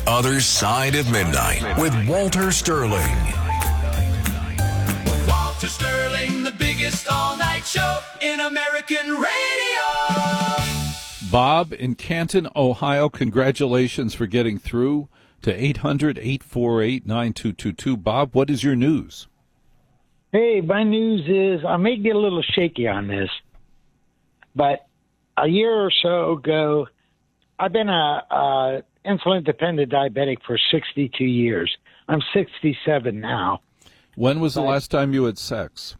Other Side of Midnight with Walter Sterling. Walter Sterling, the biggest all-night show in American radio. Bob in Canton, Ohio, congratulations for getting through to 800-848-9222. Bob, what is your news? Hey, my news is I may get a little shaky on this, but a year or so ago, I've been a insulin-dependent diabetic for 62 years. I'm 67 now. When was the last time you had sex?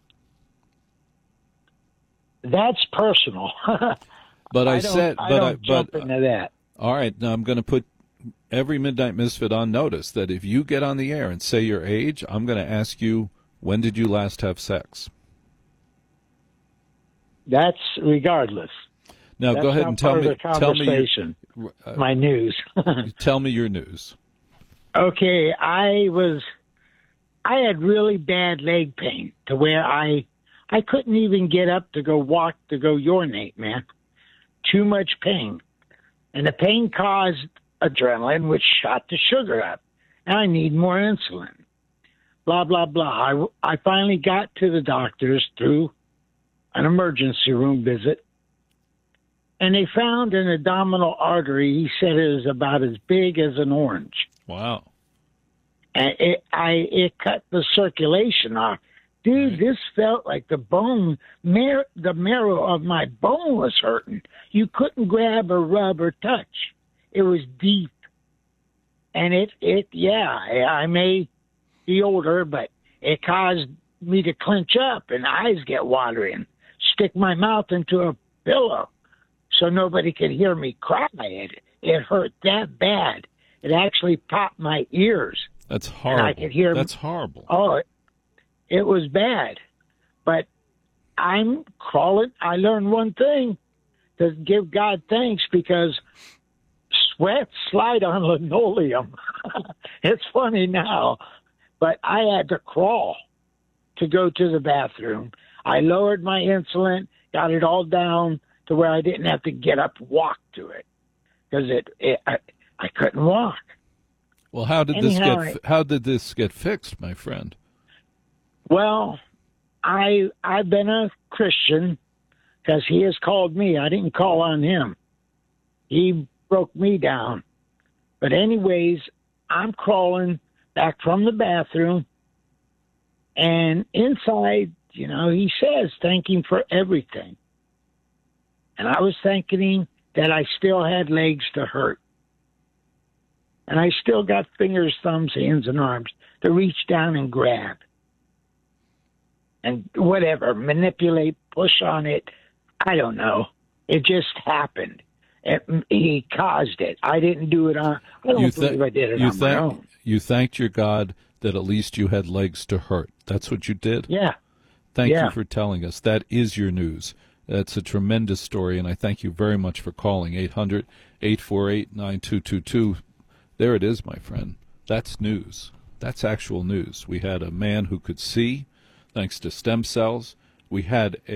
That's personal. But I don't jump into that. All right, now I'm going to put every Midnight Misfit on notice that if you get on the air and say your age, I'm going to ask you, when did you last have sex? That's regardless. Now That's go ahead and tell me my news. Tell me your news. Okay, I had really bad leg pain to where I couldn't even get up to go walk to go urinate, man. Too much pain. And the pain caused adrenaline, which shot the sugar up. And I need more insulin. Blah, blah, blah. I finally got to the doctors through an emergency room visit. And they found an abdominal artery. He said it was about as big as an orange. Wow. And it cut the circulation off. Dude, this felt like the marrow of my bone was hurting. You couldn't grab or rub or touch. It was deep. And I may be older, but it caused me to clench up and eyes get watering, stick my mouth into a pillow so nobody could hear me cry. It hurt that bad. It actually popped my ears. That's horrible. I could hear. That's horrible. Oh, it was bad. But I'm crawling. I learned one thing, to give God thanks, because sweat slide on linoleum. It's funny now, but I had to crawl to go to the bathroom. I lowered my insulin, got it all down to where I didn't have to get up and walk to it, because I couldn't walk. Well, how did this get fixed, my friend? Well, I've been a Christian because he has called me. I didn't call on him. He broke me down. But anyways, I'm crawling back from the bathroom, and inside, he says, thank him for everything. And I was thanking him that I still had legs to hurt. And I still got fingers, thumbs, hands, and arms to reach down and grab. And whatever, manipulate, push on it. I don't know. It just happened. He caused it. I didn't do it on. I don't believe I did it on my own. You thanked your God that at least you had legs to hurt. That's what you did? Yeah. Thank you for telling us. That is your news. That's a tremendous story, and I thank you very much for calling. 800-848-9222. There it is, my friend. That's news. That's actual news. We had a man who could see, thanks to stem cells. We had